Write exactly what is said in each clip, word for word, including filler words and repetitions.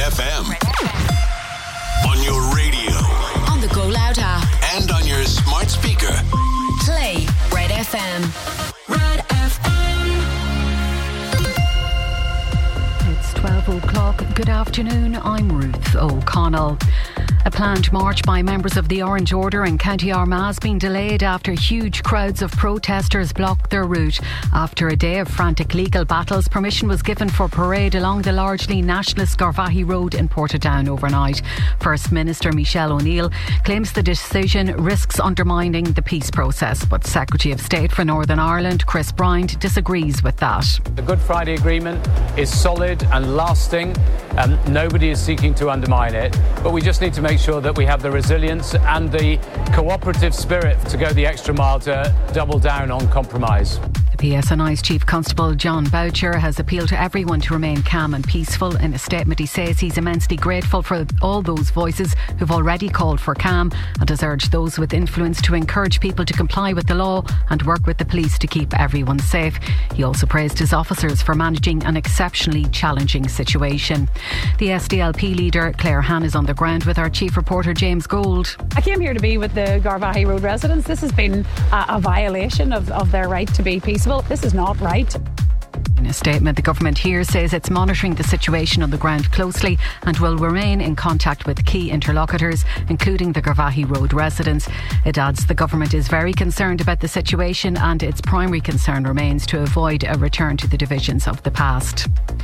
F M. On your radio. On the Go Loud app. And on your smart speaker. Play Red F M. Red F M. It's twelve o'clock. Good afternoon. I'm Ruth O'Connell. A planned march by members of the Orange Order in County Armagh has been delayed after huge crowds of protesters blocked their route. After a day of frantic legal battles, permission was given for parade along the largely nationalist Garvaghey Road in Portadown overnight. First Minister Michelle O'Neill claims the decision risks undermining the peace process, but Secretary of State for Northern Ireland Chris Bryant disagrees with that. The Good Friday Agreement is solid and lasting. Um, nobody is seeking to undermine it, but we just need to make sure that we have the resilience and the cooperative spirit to go the extra mile to double down on compromise. The P S N I's Chief Constable John Boucher has appealed to everyone to remain calm and peaceful. In a statement, he says he's immensely grateful for all those voices who've already called for calm and has urged those with influence to encourage people to comply with the law and work with the police to keep everyone safe. He also praised his officers for managing an exceptionally challenging situation. The S D L P leader Claire Han is on the ground with our chief reporter James Gold. I came here to be with the Garvaghey Road residents. This has been a, a violation of, of their right to be peaceful. This is not right. In a statement, the government here says it's monitoring the situation on the ground closely and will remain in contact with key interlocutors, including the Garvaghey Road residents. It adds the government is very concerned about the situation and its primary concern remains to avoid a return to the divisions of the past.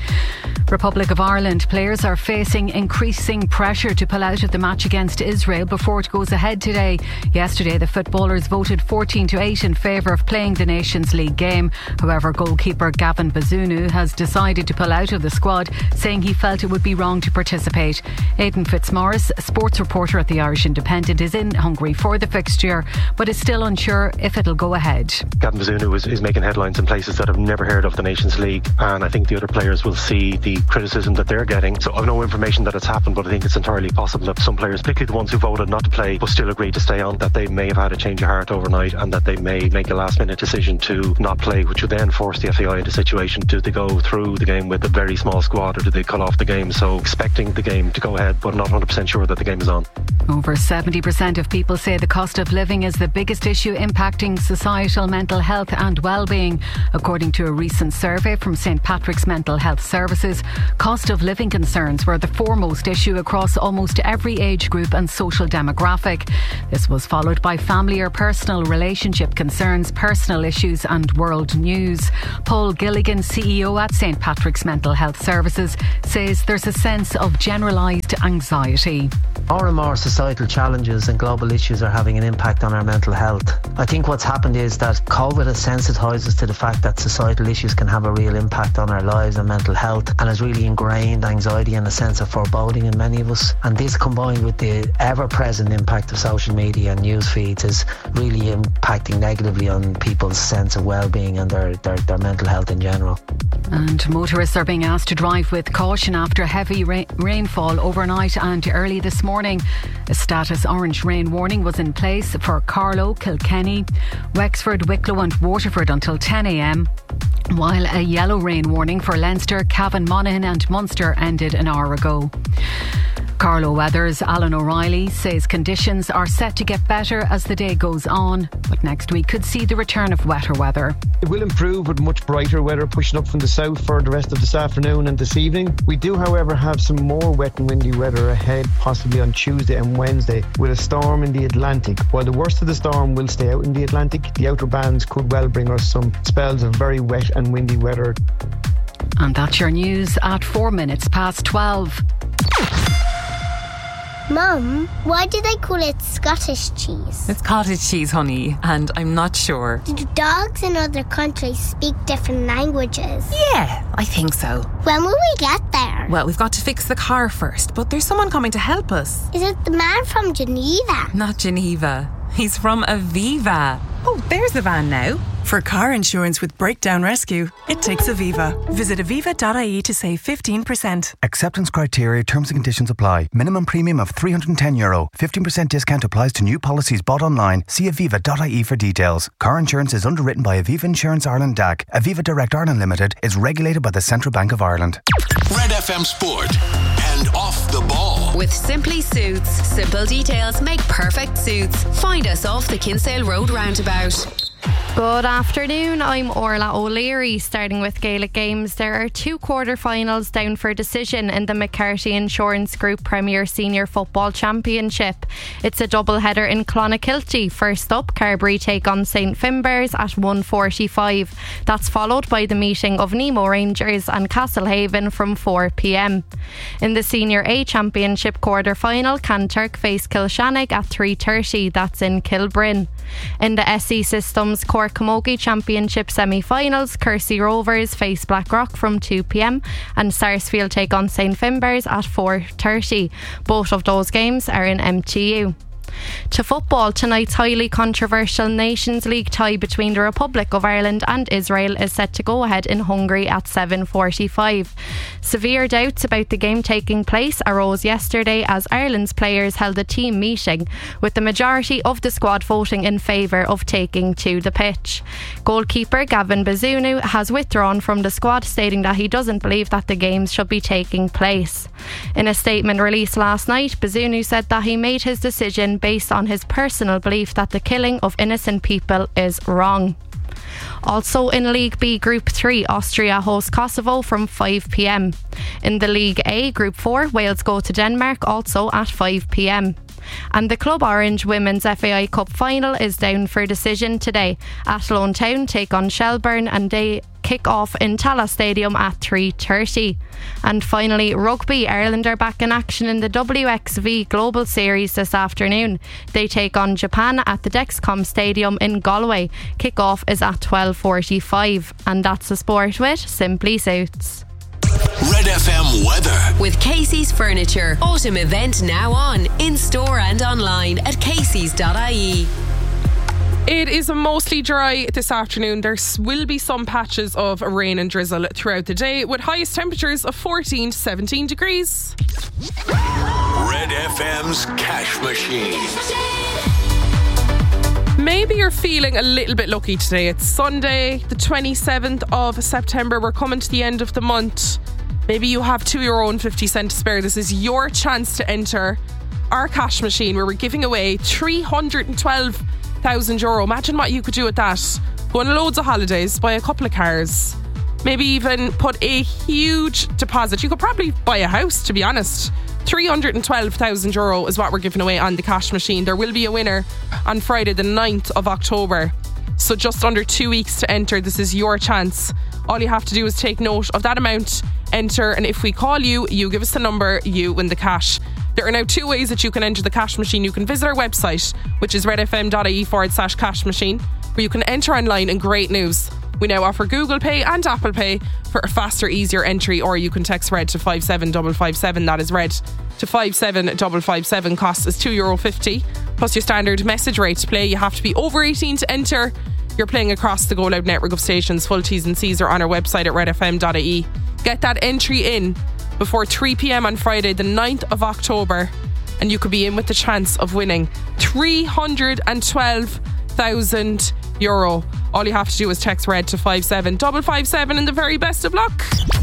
Republic of Ireland players are facing increasing pressure to pull out of the match against Israel before it goes ahead today. Yesterday, the footballers voted fourteen to eight in favour of playing the Nations League game. However, goalkeeper Gavin Bazunu has decided to pull out of the squad, saying he felt it would be wrong to participate. Aidan Fitzmaurice, sports reporter at the Irish Independent, is in Hungary for the fixture, but is still unsure if it'll go ahead. Gavin Bazunu is, is making headlines in places that have never heard of the Nations League, and I think the other players will see the criticism that they're getting. So I've no information that it's happened, but I think it's entirely possible that some players, particularly the ones who voted not to play but still agreed to stay on, that they may have had a change of heart overnight and that they may make a last minute decision to not play, which would then force the F A I into a situation. Do they go through the game with a very small squad or do they cut off the game? So expecting the game to go ahead but not one hundred percent sure that the game is on. Over seventy percent of people say the cost of living is the biggest issue impacting societal mental health and well-being, according to a recent survey from St Patrick's Mental Health Services. Cost of living concerns were the foremost issue across almost every age group and social demographic. This was followed by family or personal relationship concerns, personal issues and world news. Paul Gilligan, C E O at St Patrick's Mental Health Services, says there's a sense of generalised anxiety. More and more societal challenges and global issues are having an impact on our mental health. I think what's happened is that COVID has sensitised us to the fact that societal issues can have a real impact on our lives and mental health, and has really ingrained anxiety and a sense of foreboding in many of us. And this, combined with the ever-present impact of social media and news feeds, is really impacting negatively on people's sense of well-being and their, their, their mental health in general. And motorists are being asked to drive with caution after heavy ra- rainfall overnight and early this morning. A status orange rain warning was in place for Carlow, Kilkenny, Wexford, Wicklow and Waterford until ten a m, while a yellow rain warning for Leinster, Cavan, Monaghan and Munster ended an hour ago. Carlow Weather's Alan O'Reilly says conditions are set to get better as the day goes on, but next week could see the return of wetter weather. It will improve with much brighter weather pushing up from the south for the rest of this afternoon and this evening. We do, however, have some more wet and windy weather ahead, possibly on Tuesday and Wednesday, with a storm in the Atlantic. While the worst of the storm will stay out in the Atlantic, the outer bands could well bring us some spells of very wet and windy weather. And that's your news at four minutes past twelve. Mum, why do they call it Scottish cheese? It's cottage cheese, honey, and I'm not sure. Do dogs in other countries speak different languages? Yeah, I think so. When will we get there? Well, we've got to fix the car first, but there's someone coming to help us. Is it the man from Geneva? Not Geneva. He's from Aviva. Oh, there's the van now. For car insurance with Breakdown Rescue, it takes Aviva. Visit aviva dot I E to save fifteen percent. Acceptance criteria, terms and conditions apply. Minimum premium of three hundred ten euro. fifteen percent discount applies to new policies bought online. See aviva dot I E for details. Car insurance is underwritten by Aviva Insurance Ireland D A C. Aviva Direct Ireland Limited is regulated by the Central Bank of Ireland. Red F M Sport and off off the ball. With Simply Suits. Simple details make perfect suits. Find us off the Kinsale Road roundabout. Good afternoon, I'm Orla O'Leary. Starting with Gaelic games, there are two quarter-finals down for decision in the McCarthy Insurance Group Premier Senior Football Championship. It's a double-header in Clonakilty. First up, Carbery take on Saint Finbarrs at one forty-five. That's followed by the meeting of Nemo Rangers and Castlehaven from four p m. In the Senior A Championship quarter-final, Kanturk face Kilshannig at three thirty. That's in Kilbryn. In the S E Systems Cork Camogie Championship semi-finals, Kersey Rovers face Blackrock from two p m and Sarsfield take on Saint Finbarrs at four thirty. Both of those games are in M T U. To football, tonight's highly controversial Nations League tie between the Republic of Ireland and Israel is set to go ahead in Hungary at seven forty-five. Severe doubts about the game taking place arose yesterday as Ireland's players held a team meeting, with the majority of the squad voting in favour of taking to the pitch. Goalkeeper Gavin Bazunu has withdrawn from the squad, stating that he doesn't believe that the games should be taking place. In a statement released last night, Bazunu said that he made his decision based on his personal belief that the killing of innocent people is wrong. Also in League B Group three, Austria host Kosovo from five p m. In the League A Group four, Wales go to Denmark also at five p m. And the Club Orange Women's F A I Cup final is down for decision today. Athlone Town take on Shelburne and they kick off in Tallaght Stadium at three thirty. And finally, rugby. Ireland are back in action in the W X V Global Series this afternoon. They take on Japan at the Dexcom Stadium in Galway. Kick-off is at twelve forty-five. And that's the sport with Simply Suits. Red F M weather. With Casey's Furniture. Autumn event now on. In store and online at caseys dot I E. It is mostly dry this afternoon. There will be some patches of rain and drizzle throughout the day, with highest temperatures of fourteen to seventeen degrees. Red F M's Cash Machine. Maybe you're feeling a little bit lucky today. It's Sunday, the twenty-seventh of September. We're coming to the end of the month. Maybe you have two euro and fifty cents to spare. This is your chance to enter our cash machine, where we're giving away three hundred twelve thousand euro. Imagine what you could do with that. Go on loads of holidays, buy a couple of cars, maybe even put a huge deposit. You could probably buy a house, to be honest. three hundred twelve thousand euro is what we're giving away on the cash machine. There will be a winner on Friday the ninth of October. So just under two weeks to enter. This is your chance. All you have to do is take note of that amount, enter, and if we call you, you give us the number, you win the cash. There are now two ways that you can enter the cash machine. You can visit our website, which is redfm.ie forward slash cash machine, where you can enter online. And great news, we now offer Google Pay and Apple Pay for a faster, easier entry, or you can text RED to five seven five five seven. That is RED to five seven five five seven. Cost is two euro fifty, plus your standard message rate to play. You have to be over eighteen to enter. You're playing across the Go Loud network of stations. Full T's and C's are on our website at redfm dot I E. Get that entry in before three p m on Friday the ninth of October, and you could be in with the chance of winning three hundred twelve thousand euro. All you have to do is text RED to five seven five five seven, and the very best of luck.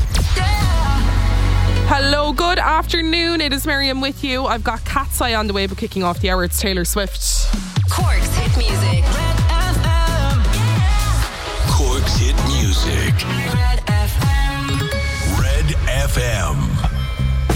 Hello, good afternoon. It is Miriam with you. I've got Cat's Eye on the way, but kicking off the hour, it's Taylor Swift. Cork's hit music. Red F M. Cork's hit music. Red F M. Red F M.